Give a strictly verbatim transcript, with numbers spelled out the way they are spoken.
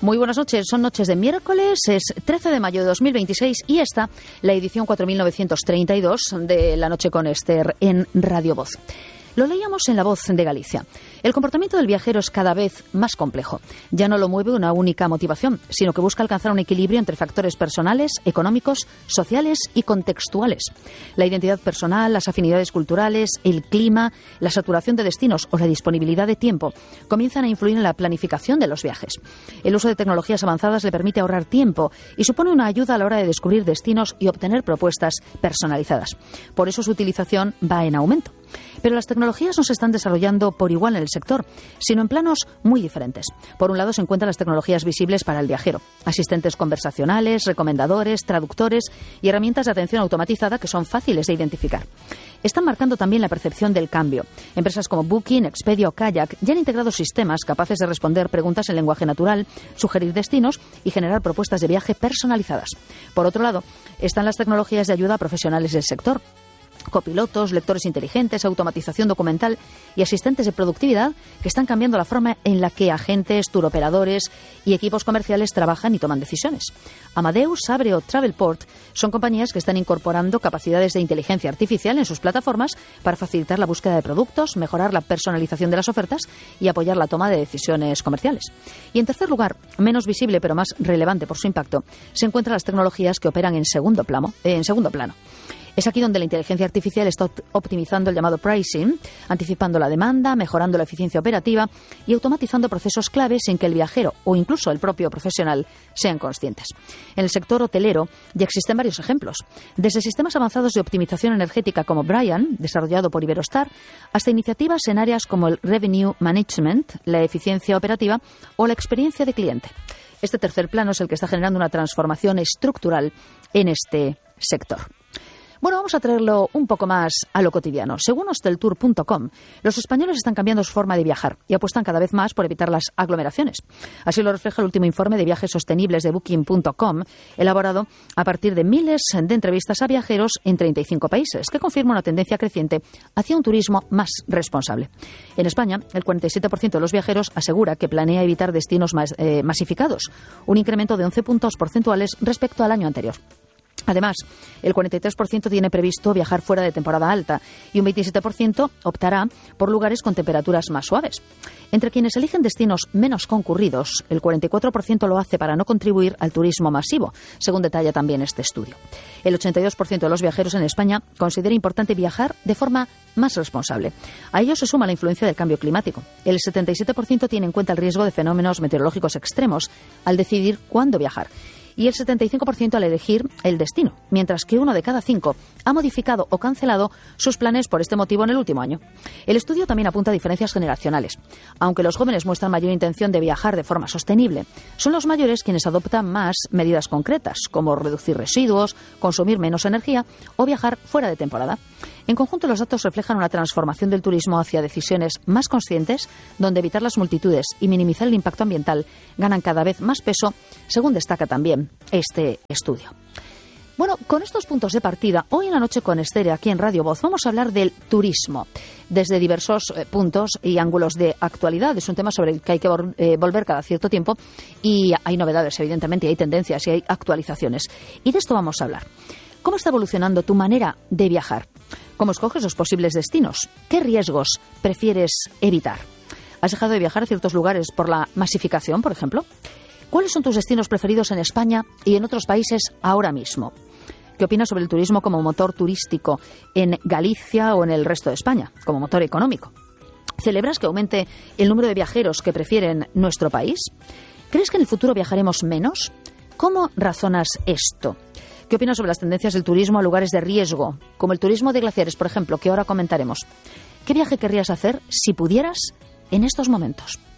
Muy buenas noches, son noches de miércoles, es trece de mayo de dos mil veintiséis y esta, la edición cuatro mil novecientos treinta y dos de La Noche con Esther en Radio Voz. Lo leíamos en La Voz de Galicia. El comportamiento del viajero es cada vez más complejo. Ya no lo mueve una única motivación, sino que busca alcanzar un equilibrio entre factores personales, económicos, sociales y contextuales. La identidad personal, las afinidades culturales, el clima, la saturación de destinos o la disponibilidad de tiempo comienzan a influir en la planificación de los viajes. El uso de tecnologías avanzadas le permite ahorrar tiempo y supone una ayuda a la hora de descubrir destinos y obtener propuestas personalizadas. Por eso su utilización va en aumento. Pero las tecnologías no se están desarrollando por igual en el sector, sino en planos muy diferentes. Por un lado se encuentran las tecnologías visibles para el viajero, asistentes conversacionales, recomendadores, traductores y herramientas de atención automatizada que son fáciles de identificar. Están marcando también la percepción del cambio. Empresas como Booking, Expedia o Kayak ya han integrado sistemas capaces de responder preguntas en lenguaje natural, sugerir destinos y generar propuestas de viaje personalizadas. Por otro lado, están las tecnologías de ayuda a profesionales del sector. Copilotos, lectores inteligentes, automatización documental y asistentes de productividad que están cambiando la forma en la que agentes, turoperadores y equipos comerciales trabajan y toman decisiones. Amadeus, Sabre o Travelport son compañías que están incorporando capacidades de inteligencia artificial en sus plataformas para facilitar la búsqueda de productos, mejorar la personalización de las ofertas y apoyar la toma de decisiones comerciales. Y en tercer lugar, menos visible pero más relevante por su impacto, se encuentran las tecnologías que operan en segundo plano. Eh, en segundo plano. Es aquí donde la inteligencia artificial está optimizando el llamado pricing, anticipando la demanda, mejorando la eficiencia operativa y automatizando procesos clave sin que el viajero o incluso el propio profesional sean conscientes. En el sector hotelero ya existen varios ejemplos, desde sistemas avanzados de optimización energética como Brian, desarrollado por Iberostar, hasta iniciativas en áreas como el revenue management, la eficiencia operativa o la experiencia de cliente. Este tercer plano es el que está generando una transformación estructural en este sector. Bueno, vamos a traerlo un poco más a lo cotidiano. Según hosteltour punto com, los españoles están cambiando su forma de viajar y apuestan cada vez más por evitar las aglomeraciones. Así lo refleja el último informe de viajes sostenibles de booking punto com, elaborado a partir de miles de entrevistas a viajeros en treinta y cinco países, que confirma una tendencia creciente hacia un turismo más responsable. En España, el cuarenta y siete por ciento de los viajeros asegura que planea evitar destinos más, eh, masificados, un incremento de once puntos porcentuales respecto al año anterior. Además, el cuarenta y tres por ciento tiene previsto viajar fuera de temporada alta y un veintisiete por ciento optará por lugares con temperaturas más suaves. Entre quienes eligen destinos menos concurridos, el cuarenta y cuatro por ciento lo hace para no contribuir al turismo masivo, según detalla también este estudio. El ochenta y dos por ciento de los viajeros en España considera importante viajar de forma más responsable. A ello se suma la influencia del cambio climático. El setenta y siete por ciento tiene en cuenta el riesgo de fenómenos meteorológicos extremos al decidir cuándo viajar. Y el setenta y cinco por ciento al elegir el destino, mientras que uno de cada cinco ha modificado o cancelado sus planes por este motivo en el último año. El estudio también apunta a diferencias generacionales. Aunque los jóvenes muestran mayor intención de viajar de forma sostenible, son los mayores quienes adoptan más medidas concretas, como reducir residuos, consumir menos energía o viajar fuera de temporada. En conjunto, los datos reflejan una transformación del turismo hacia decisiones más conscientes, donde evitar las multitudes y minimizar el impacto ambiental ganan cada vez más peso, según destaca también este estudio. Bueno, con estos puntos de partida, hoy en la noche con Esther, aquí en Radio Voz, vamos a hablar del turismo desde diversos eh, puntos y ángulos de actualidad. Es un tema sobre el que hay que vol- eh, volver cada cierto tiempo y hay novedades, evidentemente, y hay tendencias y hay actualizaciones. Y de esto vamos a hablar. ¿Cómo está evolucionando tu manera de viajar? ¿Cómo escoges los posibles destinos? ¿Qué riesgos prefieres evitar? ¿Has dejado de viajar a ciertos lugares por la masificación, por ejemplo? ¿Cuáles son tus destinos preferidos en España y en otros países ahora mismo? ¿Qué opinas sobre el turismo como motor turístico en Galicia o en el resto de España, como motor económico? ¿Celebras que aumente el número de viajeros que prefieren nuestro país? ¿Crees que en el futuro viajaremos menos? ¿Cómo razonas esto? ¿Qué opinas sobre las tendencias del turismo a lugares de riesgo, como el turismo de glaciares, por ejemplo, que ahora comentaremos? ¿Qué viaje querrías hacer si pudieras en estos momentos?